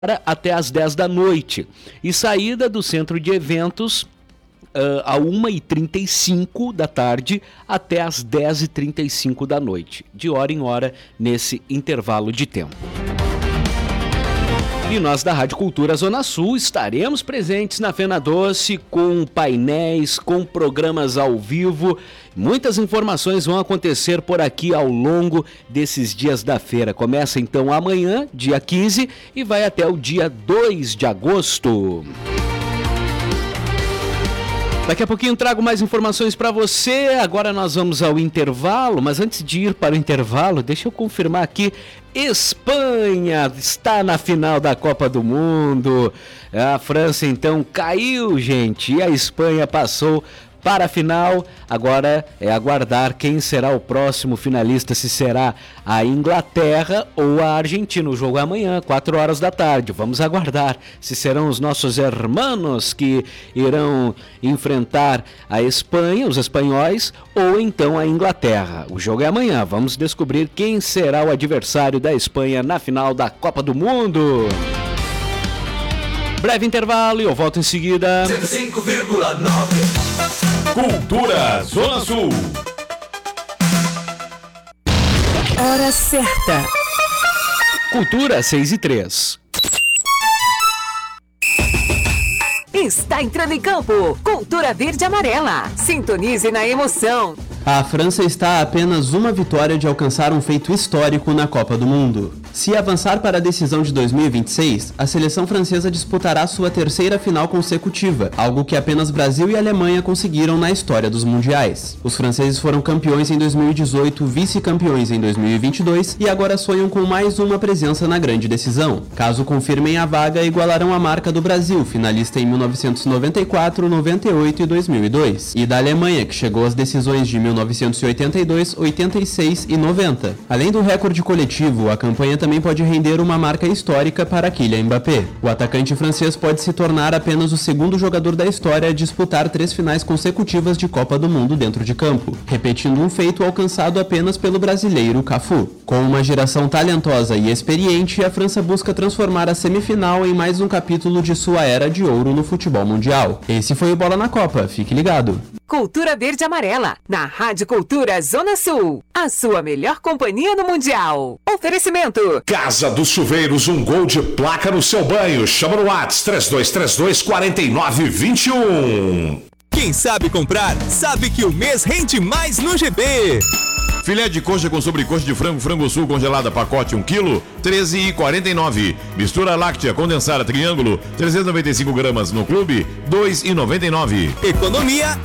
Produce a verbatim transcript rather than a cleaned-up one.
até às dez da noite. E saída do centro de eventos uh, a uma e trinta e cinco da tarde até às dez e trinta e cinco da noite. De hora em hora nesse intervalo de tempo. E nós da Rádio Cultura Zona Sul estaremos presentes na Fena Doce com painéis, com programas ao vivo. Muitas informações vão acontecer por aqui ao longo desses dias da feira. Começa então amanhã, dia quinze, e vai até o dia dois de agosto. Daqui a pouquinho trago mais informações para você. Agora nós vamos ao intervalo, mas antes de ir para o intervalo, deixa eu confirmar aqui. Espanha está na final da Copa do Mundo. A França então caiu, gente, e a Espanha passou para a final. Agora é aguardar quem será o próximo finalista, se será a Inglaterra ou a Argentina. O jogo é amanhã, quatro horas da tarde. Vamos aguardar se serão os nossos hermanos que irão enfrentar a Espanha, os espanhóis, ou então a Inglaterra. O jogo é amanhã. Vamos descobrir quem será o adversário da Espanha na final da Copa do Mundo. Breve intervalo e eu volto em seguida. cento e cinco vírgula nove Cultura Zona Sul. Hora certa. Cultura seis e três. Está entrando em campo. Cultura Verde e Amarela. Sintonize na emoção. A França está a apenas uma vitória de alcançar um feito histórico na Copa do Mundo. Se avançar para a decisão de dois mil e vinte e seis, a seleção francesa disputará sua terceira final consecutiva, algo que apenas Brasil e Alemanha conseguiram na história dos mundiais. Os franceses foram campeões em dois mil e dezoito, vice-campeões em dois mil e vinte e dois e agora sonham com mais uma presença na grande decisão. Caso confirmem a vaga, igualarão a marca do Brasil, finalista em mil novecentos e noventa e quatro, noventa e oito e dois mil e dois, e da Alemanha, que chegou às decisões de mil novecentos e oitenta e dois, oitenta e seis e noventa. Além do recorde coletivo, a campanha também pode render uma marca histórica para Kylian Mbappé. O atacante francês pode se tornar apenas o segundo jogador da história a disputar três finais consecutivas de Copa do Mundo dentro de campo, repetindo um feito alcançado apenas pelo brasileiro Cafu. Com uma geração talentosa e experiente, a França busca transformar a semifinal em mais um capítulo de sua era de ouro no futebol mundial. Esse foi o Bola na Copa, fique ligado. Cultura Verde e Amarela, na Rádio Cultura Zona Sul. A sua melhor companhia no Mundial. Oferecimento. Casa dos Chuveiros, um gol de placa no seu banho. Chama no WhatsApp três dois três dois, quatro nove dois um. Quem sabe comprar, sabe que o mês rende mais no G B. Filé de coxa com sobrecoxa de frango, frango sul congelada, pacote um quilo, treze reais e quarenta e nove centavos. Mistura láctea condensada triângulo, trezentos e noventa e cinco gramas no clube, dois reais e noventa e nove centavos. Economia